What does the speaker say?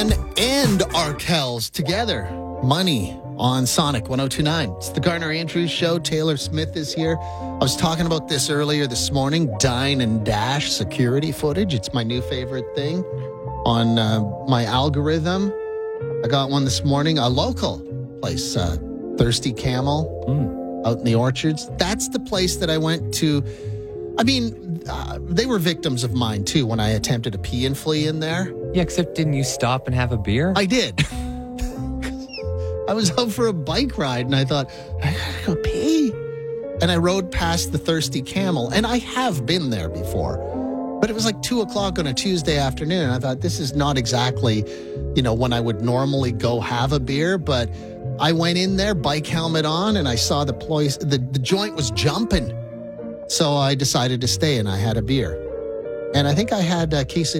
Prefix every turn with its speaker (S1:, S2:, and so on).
S1: Glenn and Arkells together. Money on Sonic 102.9. It's the Garner Andrews Show. Taylor Smith is here. I was talking about this earlier this morning. Dine and Dash security footage. It's my new favorite thing on my algorithm. I got one this morning. A local place, Thirsty Camel, out in the Orchards. That's the place that I went to. I mean, they were victims of mine, too, when I attempted to pee and flee in there.
S2: Yeah, except didn't you stop and have a beer?
S1: I did. I was out for a bike ride, and I thought, I gotta go pee. And I rode past the Thirsty Camel, and I have been there before. But it was like 2 o'clock on a Tuesday afternoon, and I thought, this is not exactly, when I would normally go have a beer, but I went in there, bike helmet on, and I saw the place, the joint was jumping. So I decided to stay, and I had a beer. And I think I had a quesadilla.